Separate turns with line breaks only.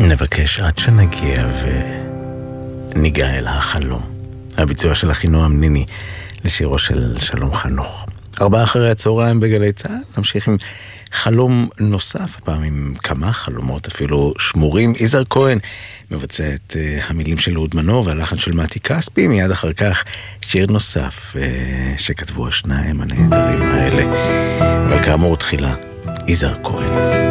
נבקש עד שנגיע וניגע אל החלום. הביצוע של אחינועם ניני לשירו של שלום חנוך. 4:00 בגלי צה"ל. נמשיך עם חלום נוסף, הפעם עם כמה חלומות אפילו שמורים. יזהר כהן מבצע את המילים של אהוד מנור והלחן של מתי כספי. מיד אחר כך שיר נוסף שכתבו השניים הנהדרים האלה. אבל כאמור תחילה יזהר כהן.